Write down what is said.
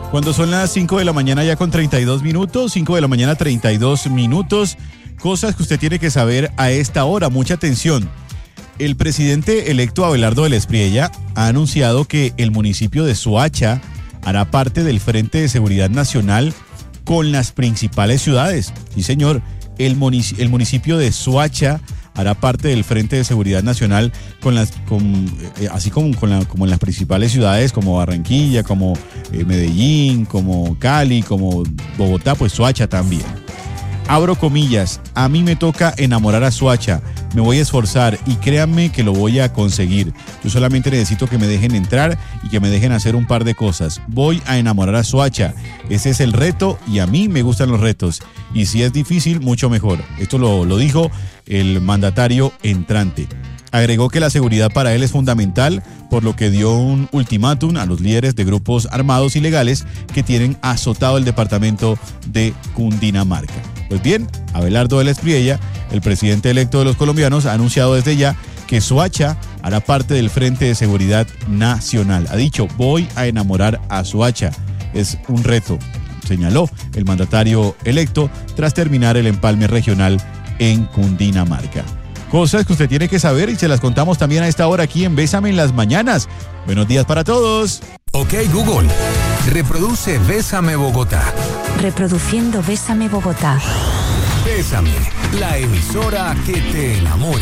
Cuando son las 5 de la mañana ya con 32 minutos, 5 de la mañana 32 minutos, cosas que usted tiene que saber a esta hora, mucha atención. El presidente electo Abelardo del Espriella ha anunciado que el municipio de Soacha hará parte del Frente de Seguridad Nacional con las principales ciudades. Sí, señor, el municipio de Soacha hará parte del Frente de Seguridad Nacional así como en las principales ciudades como Barranquilla, como Medellín, como Cali, como Bogotá, pues Soacha también. Abro comillas, a mí me toca enamorar a Soacha, me voy a esforzar y créanme que lo voy a conseguir. Yo solamente necesito que me dejen entrar y que me dejen hacer un par de cosas. Voy a enamorar a Soacha, ese es el reto y a mí me gustan los retos. Y si es difícil, mucho mejor. Esto lo dijo el mandatario entrante. Agregó que la seguridad para él es fundamental, por lo que dio un ultimátum a los líderes de grupos armados ilegales que tienen azotado el departamento de Cundinamarca. Pues bien, Abelardo del Espriella, el presidente electo de los colombianos, ha anunciado desde ya que Soacha hará parte del Frente de Seguridad Nacional. Ha dicho, voy a enamorar a Soacha. Es un reto, señaló el mandatario electo tras terminar el empalme regional en Cundinamarca. Cosas que usted tiene que saber y se las contamos también a esta hora aquí en Bésame en las Mañanas. Buenos días para todos. Ok, Google, reproduce Bésame Bogotá. Reproduciendo Bésame Bogotá. Bésame, la emisora que te enamora.